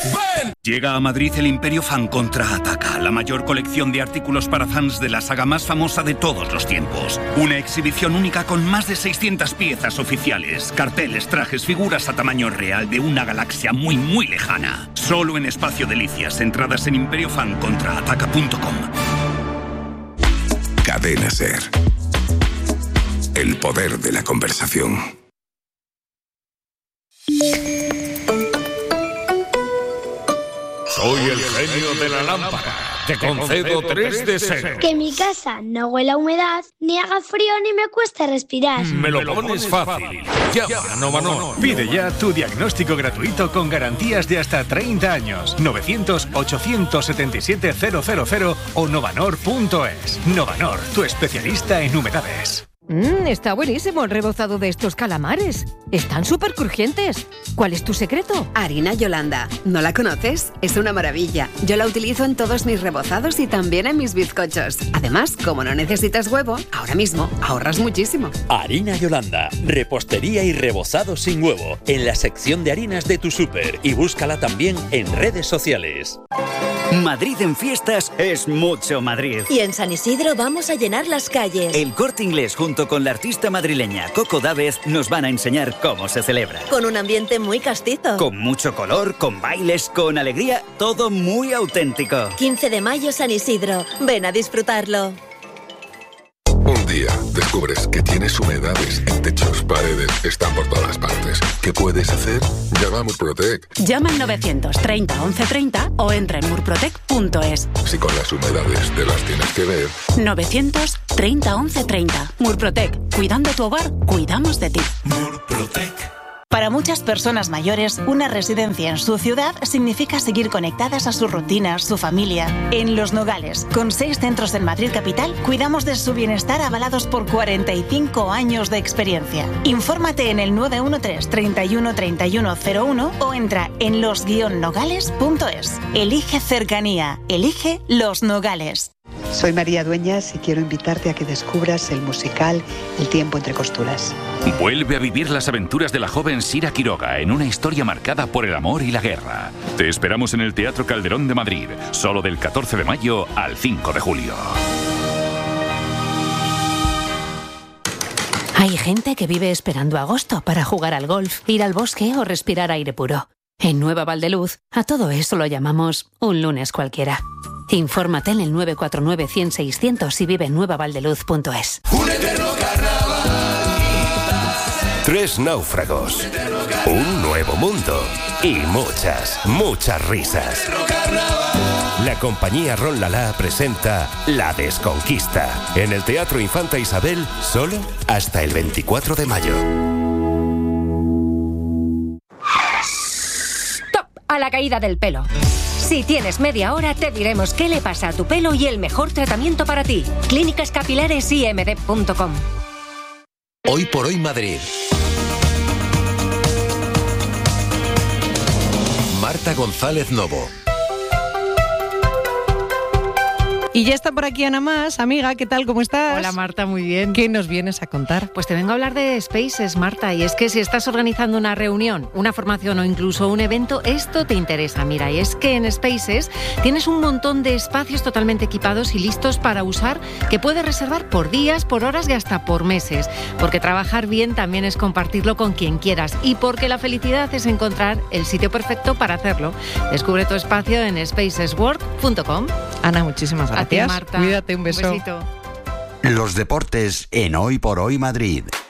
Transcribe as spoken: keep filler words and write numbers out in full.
¡Ven! Llega a Madrid el Imperio Fan Contraataca, la mayor colección de artículos para fans de la saga más famosa de todos los tiempos. Una exhibición única con más de seiscientas piezas oficiales, carteles, trajes, figuras a tamaño real de una galaxia muy muy lejana. Solo en Espacio Delicias, entradas en imperio fan contraataca punto com. Cadena SER. El poder de la conversación. Soy el genio de la lámpara. Te concedo tres deseos. Que mi casa no huela a humedad, ni haga frío, ni me cueste respirar. Me lo pones fácil. Llama a Novanor. Pide ya tu diagnóstico gratuito con garantías de hasta treinta años. novecientos, ochocientos setenta y siete, cero cero cero o novanor punto es. Novanor, tu especialista en humedades. Mmm, está buenísimo el rebozado de estos calamares. Están súper crujientes. ¿Cuál es tu secreto? Harina Yolanda. ¿No la conoces? Es una maravilla. Yo la utilizo en todos mis rebozados y también en mis bizcochos. Además, como no necesitas huevo, ahora mismo ahorras muchísimo. Harina Yolanda. Repostería y rebozado sin huevo. En la sección de harinas de tu súper. Y búscala también en redes sociales. Madrid en fiestas es mucho Madrid. Y en San Isidro vamos a llenar las calles. El Corte Inglés junto con la artista madrileña Coco Dávez nos van a enseñar cómo se celebra. Con un ambiente muy castizo. Con mucho color, con bailes, con alegría, todo muy auténtico. quince de mayo San Isidro. Ven a disfrutarlo. Un día descubres que tienes humedades en techos, paredes, están por todas partes. ¿Qué puedes hacer? Llama a Murprotec. Llama al novecientos treinta once treinta o entra en murprotec punto es. Si con las humedades te las tienes que ver. novecientos treinta once treinta. Murprotec. Cuidando tu hogar, cuidamos de ti. Murprotec. Para muchas personas mayores, una residencia en su ciudad significa seguir conectadas a sus rutinas, su familia. En Los Nogales, con seis centros en Madrid capital, cuidamos de su bienestar avalados por cuarenta y cinco años de experiencia. Infórmate en el nueve uno tres, treinta y uno, treinta y uno cero uno o entra en los guion nogales punto es. Elige cercanía. Elige Los Nogales. Soy María Dueñas y quiero invitarte a que descubras el musical El tiempo entre costuras. Vuelve a vivir las aventuras de la joven Sira Quiroga en una historia marcada por el amor y la guerra. Te esperamos en el Teatro Calderón de Madrid, solo del catorce de mayo al cinco de julio. Hay gente que vive esperando agosto para jugar al golf, ir al bosque o respirar aire puro. En Nueva Valdeluz, a todo eso lo llamamos un lunes cualquiera. Infórmate en el nueve cuatro nueve, cien, seiscientos y vive en nueva valdeluz punto es. Un eterno carnaval. Tres náufragos, un nuevo mundo y muchas, muchas risas. La compañía Ron Lala presenta La Desconquista en el Teatro Infanta Isabel solo hasta el veinticuatro de mayo. ¡Stop! A la caída del pelo. Si tienes media hora, te diremos qué le pasa a tu pelo y el mejor tratamiento para ti. Clínicas Capilares I M D punto com. Hoy por hoy Madrid. Marta González Novo. Y ya está por aquí Ana Mas, amiga, ¿qué tal? ¿Cómo estás? Hola Marta, muy bien. ¿Qué nos vienes a contar? Pues te vengo a hablar de Spaces, Marta, y es que si estás organizando una reunión, una formación o incluso un evento, esto te interesa. Mira, y es que en Spaces tienes un montón de espacios totalmente equipados y listos para usar que puedes reservar por días, por horas y hasta por meses. Porque trabajar bien también es compartirlo con quien quieras y porque la felicidad es encontrar el sitio perfecto para hacerlo. Descubre tu espacio en spaces work punto com. Ana, muchísimas gracias. A ti, Marta. Cuídate, un beso. Un besito. Los deportes en Hoy por Hoy Madrid.